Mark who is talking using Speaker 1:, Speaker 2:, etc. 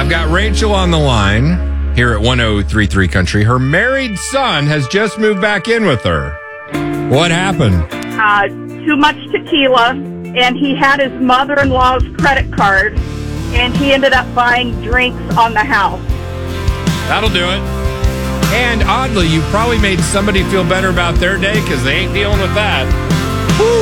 Speaker 1: I've got Rachel on the line here at 1033 Country. Her married son has just moved back in with her. What happened?
Speaker 2: Too much tequila, and he had his mother-in-law's credit card, and he ended up buying drinks on the house.
Speaker 1: That'll do it. And oddly, you probably made somebody feel better about their day because they ain't dealing with that.